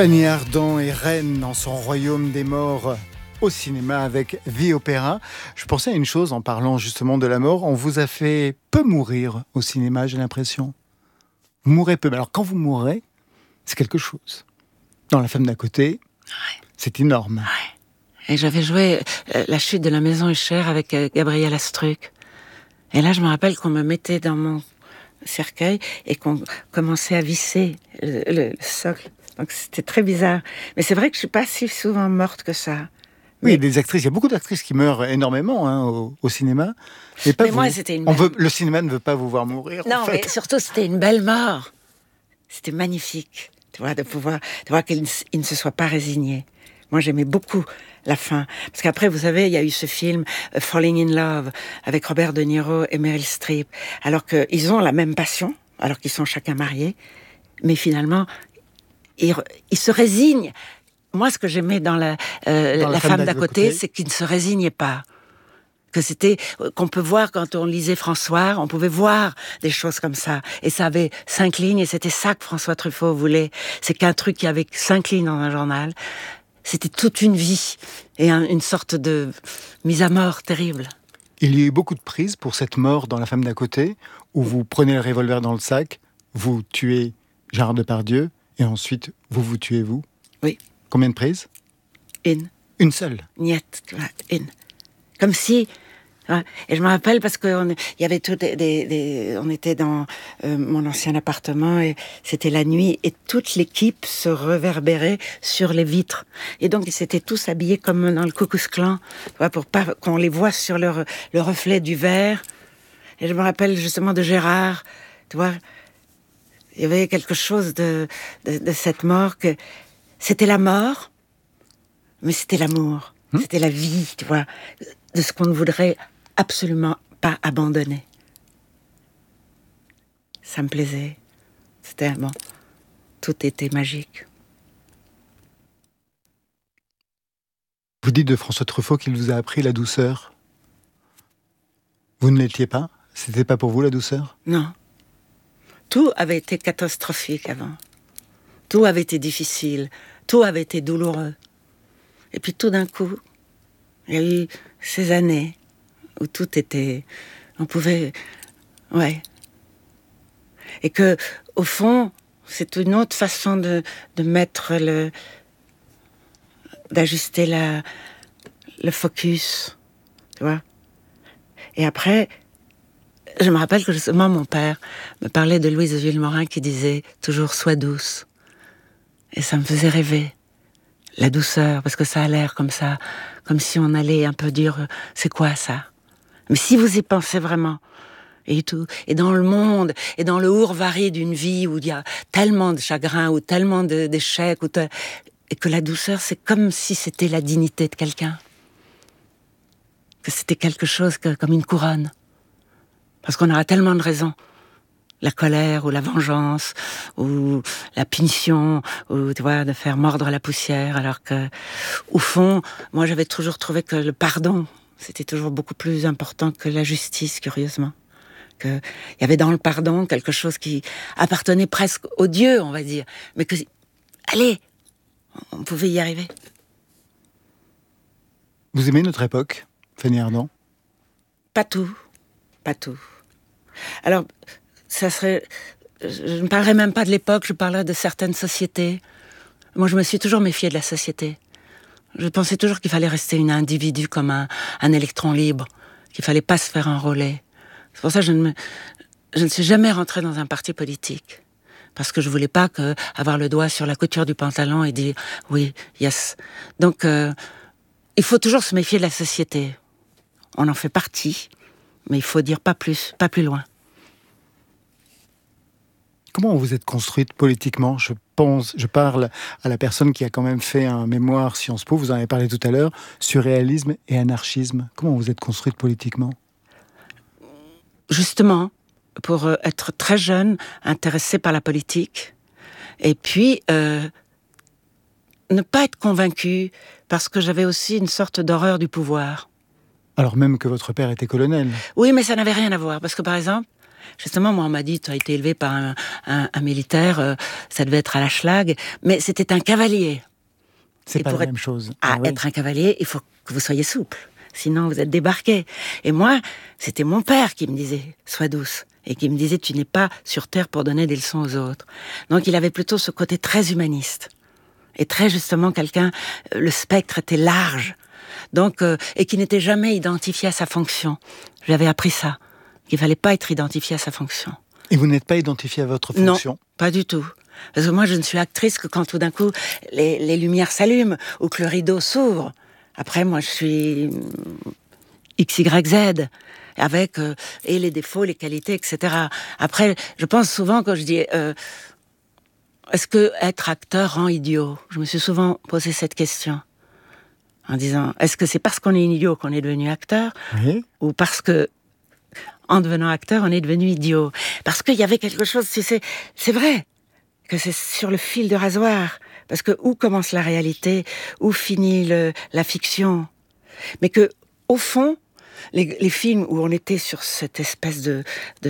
Fanny Ardant est reine dans son royaume des morts au cinéma avec Vie Opéra. Je pensais à une chose en parlant justement de la mort. On vous a fait peu mourir au cinéma, j'ai l'impression. Vous mourrez peu. Mais alors quand vous mourrez, c'est quelque chose. Dans La femme d'à côté, c'est énorme. Ouais. Et j'avais joué La chute de la maison est chère avec Gabriel Astruc. Et là, je me rappelle qu'on me mettait dans mon cercueil et qu'on commençait à visser le socle. Donc c'était très bizarre. Mais c'est vrai que je suis pas si souvent morte que ça. Oui, il y a beaucoup d'actrices qui meurent énormément au cinéma. Mais pas mais vous. moi, c'était une belle... Le cinéma ne veut pas vous voir mourir. Non, en fait. mais surtout, c'était une belle mort. C'était magnifique, tu vois, de voir qu'il ne se soit pas résigné. Moi, j'aimais beaucoup la fin. Parce qu'après, vous savez, il y a eu ce film Falling in Love avec Robert De Niro et Meryl Streep. Alors qu'ils ont la même passion, alors qu'ils sont chacun mariés. Mais finalement, ils se résignent. Moi, ce que j'aimais dans la femme d'à côté, c'est qu'ils ne se résignaient pas. Qu'on peut voir quand on lisait François, on pouvait voir des choses comme ça. Et ça avait 5 lignes, et c'était ça que François Truffaut voulait. C'est qu'un truc qui avait 5 lignes dans un journal, c'était toute une vie. Et une sorte de mise à mort terrible. Il y a eu beaucoup de prises pour cette mort dans La femme d'à côté, où vous prenez le revolver dans le sac, vous tuez Gérard Depardieu, et ensuite vous tuez vous. Oui. Combien de prises ? Une seule. Niet, une. Comme si... Et je me rappelle parce qu'il y avait on était dans mon ancien appartement et c'était la nuit et toute l'équipe se reverbérait sur les vitres. Et donc ils s'étaient tous habillés comme dans le Ku Klux Klan, pour pas qu'on les voie sur le reflet du verre. Et je me rappelle justement de Gérard, tu vois. Il y avait quelque chose de cette mort que c'était la mort, mais c'était l'amour, c'était la vie, tu vois, de ce qu'on ne voudrait absolument pas abandonner. Ça me plaisait. C'était bon. Tout était magique. Vous dites de François Truffaut qu'il vous a appris la douceur. Vous ne l'étiez pas ? C'était pas pour vous la douceur ? Non. Tout avait été catastrophique avant. Tout avait été difficile. Tout avait été douloureux. Et puis tout d'un coup, il y a eu ces années où tout était... On pouvait... Ouais. Et que, au fond, c'est une autre façon de mettre d'ajuster le focus. Tu vois ? Et après, je me rappelle que justement mon père me parlait de Louise de Villemorin qui disait toujours « sois douce ». Et ça me faisait rêver. La douceur, parce que ça a l'air comme ça, comme si on allait un peu dire « c'est quoi ça ?» Mais si vous y pensez vraiment, et tout, et dans le monde, et dans le hourvari d'une vie où il y a tellement de chagrin, ou tellement d'échecs, et que la douceur, c'est comme si c'était la dignité de quelqu'un. Que c'était quelque chose comme une couronne. Parce qu'on aura tellement de raisons. La colère, ou la vengeance, ou la punition, ou tu vois, de faire mordre la poussière, alors que, au fond, moi j'avais toujours trouvé que le pardon, c'était toujours beaucoup plus important que la justice, curieusement. Il y avait dans le pardon quelque chose qui appartenait presque au Dieu, on va dire. Mais que, allez, on pouvait y arriver. Vous aimez notre époque, Fanny Ardant ? Pas tout. Alors, ça serait... Je ne parlerai même pas de l'époque, je parlerai de certaines sociétés. Moi, je me suis toujours méfiée de la société. Je pensais toujours qu'il fallait rester un individu comme un électron libre, qu'il fallait pas se faire enrôler. C'est pour ça que je ne suis jamais rentrée dans un parti politique. Parce que je voulais pas avoir le doigt sur la couture du pantalon et dire oui, yes. Donc, il faut toujours se méfier de la société. On en fait partie, mais il faut dire pas plus loin. Comment vous êtes construite politiquement ? Je parle à la personne qui a quand même fait un mémoire Sciences Po, vous en avez parlé tout à l'heure, surréalisme et anarchisme. Comment vous êtes construite politiquement ? Justement, pour être très jeune, intéressée par la politique, et puis ne pas être convaincue, parce que j'avais aussi une sorte d'horreur du pouvoir. Alors même que votre père était colonel. Oui, mais ça n'avait rien à voir, parce que par exemple, Justement, moi, on m'a dit, tu as été élevé par un militaire, ça devait être à la Schlag, mais c'était un cavalier. C'est pas la même chose. Être un cavalier, il faut que vous soyez souple. Sinon, vous êtes débarqué. Et moi, c'était mon père qui me disait, sois douce. Et qui me disait, tu n'es pas sur Terre pour donner des leçons aux autres. Donc, il avait plutôt ce côté très humaniste. Et très justement, le spectre était large. Donc, et qui n'était jamais identifié à sa fonction. J'avais appris ça. Qu'il fallait pas être identifié à sa fonction. Et vous n'êtes pas identifié à votre fonction? Non, pas du tout. Parce que moi, je ne suis actrice que quand tout d'un coup, les lumières s'allument ou que le rideau s'ouvre. Après, moi, je suis XYZ, avec et les défauts, les qualités, etc. Après, je pense souvent quand je dis est-ce que être acteur rend idiot? Je me suis souvent posé cette question. En disant, est-ce que c'est parce qu'on est idiot qu'on est devenu acteur? Oui. Ou parce que, en devenant acteur, on est devenu idiot? Parce qu'il y avait quelque chose, c'est vrai, que c'est sur le fil de rasoir. Parce que où commence la réalité? Où finit la fiction? Mais que, au fond, les films où on était sur cette espèce de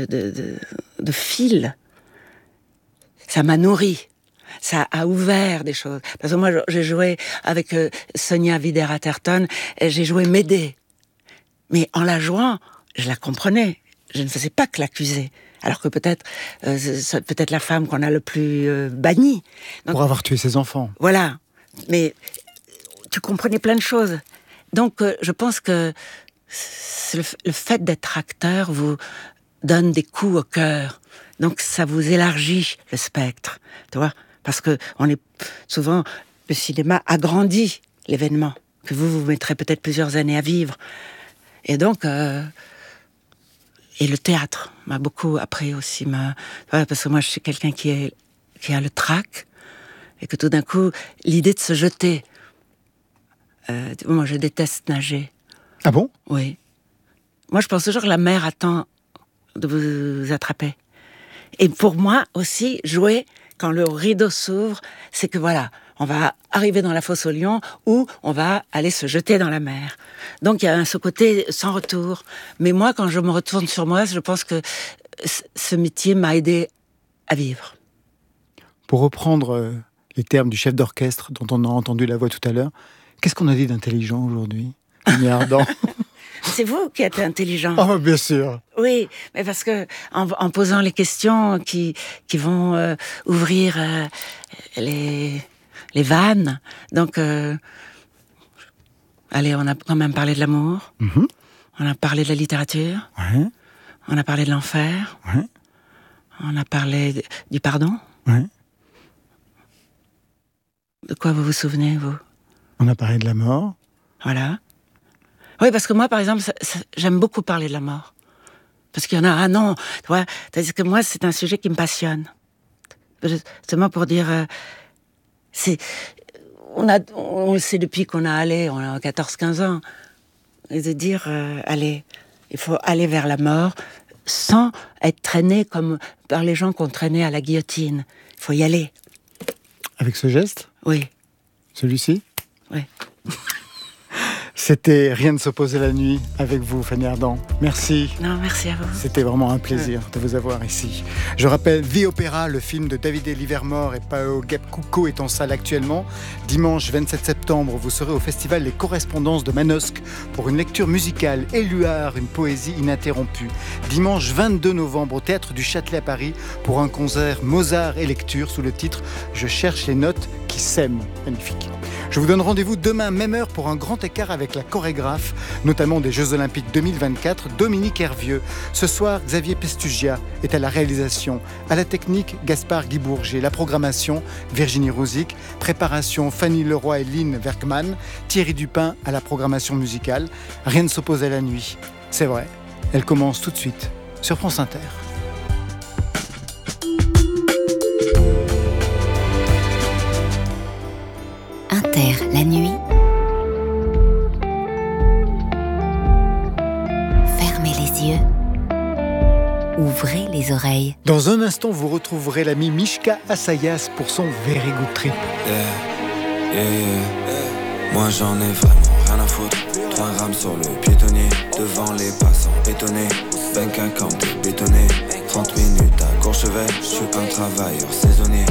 fil, ça m'a nourri. Ça a ouvert des choses. Parce que moi, j'ai joué avec Sonia Wider-Atherton, et j'ai joué Médée. Mais en la jouant, je la comprenais. Je ne faisais pas que l'accuser. Alors que peut-être la femme qu'on a le plus bannie. Donc, pour avoir tué ses enfants. Voilà. Mais tu comprenais plein de choses. Donc, je pense que le fait d'être acteur vous donne des coups au cœur. Donc, ça vous élargit le spectre. Tu vois? Parce que souvent, le cinéma agrandit l'événement, que vous mettrez peut-être plusieurs années à vivre. Et donc, et le théâtre m'a beaucoup appris aussi. Parce que moi, je suis quelqu'un qui a le trac, et que tout d'un coup, l'idée de se jeter. Moi, je déteste nager. Ah bon? Oui. Moi, je pense toujours que la mer attend de vous attraper. Et pour moi aussi, jouer, quand le rideau s'ouvre, c'est que voilà, on va arriver dans la fosse aux lions ou on va aller se jeter dans la mer. Donc il y a ce côté sans retour. Mais moi, quand je me retourne sur moi, je pense que ce métier m'a aidé à vivre. Pour reprendre les termes du chef d'orchestre dont on a entendu la voix tout à l'heure, qu'est-ce qu'on a dit d'intelligent aujourd'hui, Fanny Ardant? C'est vous qui êtes intelligent. Oh, bien sûr. Oui, mais parce que en posant les questions qui vont ouvrir les vannes. Donc, allez, on a quand même parlé de l'amour. Mm-hmm. On a parlé de la littérature. Ouais. On a parlé de l'enfer. Ouais. On a parlé du pardon. Ouais. De quoi vous vous souvenez, vous? On a parlé de la mort. Voilà. Oui, parce que moi, par exemple, j'aime beaucoup parler de la mort. Parce qu'il y en a, non, tu vois, c'est-à-dire que moi, c'est un sujet qui me passionne. Justement pour dire, on le sait depuis qu'on a 14-15 ans, et de dire, allez, il faut aller vers la mort sans être traîné comme par les gens qu'on traînait à la guillotine. Il faut y aller. Avec ce geste? Oui. Celui-ci? Oui. C'était Rien ne s'opposait la nuit avec vous, Fanny Ardant. Merci. Non, merci à vous. C'était vraiment un plaisir de vous avoir ici. Je rappelle, Vie Opéra, le film de David Livermore et Pao Gepkuko est en salle actuellement. Dimanche 27 septembre, vous serez au festival Les Correspondances de Manosque pour une lecture musicale, Éluard, une poésie ininterrompue. Dimanche 22 novembre, au Théâtre du Châtelet à Paris, pour un concert Mozart et lecture sous le titre « Je cherche les notes qui s'aiment ». Magnifique. Je vous donne rendez-vous demain, même heure, pour un grand écart avec la chorégraphe, notamment des Jeux Olympiques 2024, Dominique Hervieux. Ce soir, Xavier Pestugia est à la réalisation, à la technique, Gaspard Guibourger, la programmation, Virginie Rouzic, préparation, Fanny Leroy et Lynn Werkman, Thierry Dupin à la programmation musicale. Rien ne s'oppose à la nuit. C'est vrai, elle commence tout de suite sur France Inter. Inter, la nuit. Fermez les yeux. Ouvrez les oreilles. Dans un instant, vous retrouverez l'ami Mishka Assayas pour son Very Good Trip. Moi j'en ai vraiment rien à foutre. 3 grammes sur le piétonnier, devant les passants étonnés. Bank account bétonné, 30 minutes à Courchevel, je suis un travailleur saisonnier.